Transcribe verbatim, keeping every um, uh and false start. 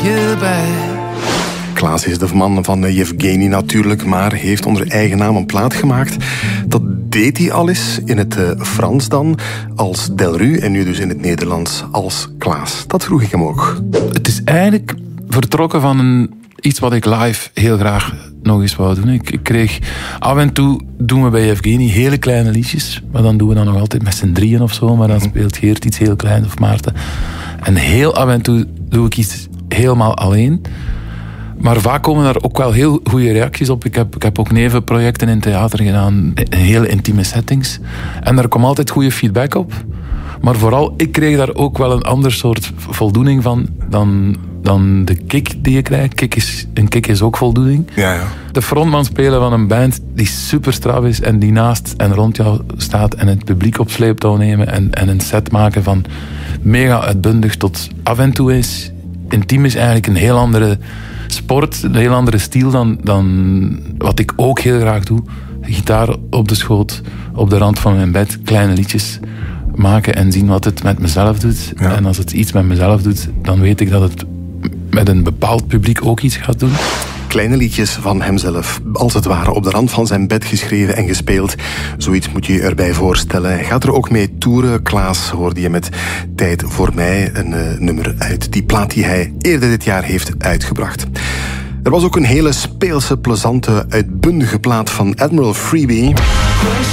you back. Klaas is de man van Yevgeny natuurlijk, maar heeft onder eigen naam een plaat gemaakt. Dat deed hij al eens in het uh, Frans dan, als Delru, en nu dus in het Nederlands als Klaas. Dat vroeg ik hem ook. Het is eigenlijk vertrokken van een, iets wat ik live heel graag nog eens wou doen. Ik, ik kreeg af en toe, doen we bij Yevgeny hele kleine liedjes, maar dan doen we dat nog altijd met z'n drieën of zo, maar dan speelt Geert iets heel kleins of Maarten. En heel af en toe doe ik iets helemaal alleen. Maar vaak komen daar ook wel heel goede reacties op. Ik heb, ik heb ook nevenprojecten in theater gedaan, in hele intieme settings. En daar kwam altijd goede feedback op. Maar vooral, ik kreeg daar ook wel een ander soort voldoening van dan, dan de kick die je krijgt. Kick is, een kick is ook voldoening. Ja, ja. De frontman spelen van een band die super straf is en die naast en rond jou staat en het publiek op sleeptouw nemen en, en een set maken van mega uitbundig tot af en toe is. Intiem is eigenlijk een heel andere sport, een heel andere stijl dan, dan wat ik ook heel graag doe. Gitaar op de schoot, op de rand van mijn bed, kleine liedjes maken en zien wat het met mezelf doet. Ja. En als het iets met mezelf doet, dan weet ik dat het met een bepaald publiek ook iets gaat doen. Kleine liedjes van hemzelf, als het ware op de rand van zijn bed geschreven en gespeeld. Zoiets moet je je erbij voorstellen. Hij gaat er ook mee toeren. Klaas hoorde je met Tijd voor mij, een uh, nummer uit die plaat die hij eerder dit jaar heeft uitgebracht. Er was ook een hele speelse, plezante, uitbundige plaat van Admiral Freebie.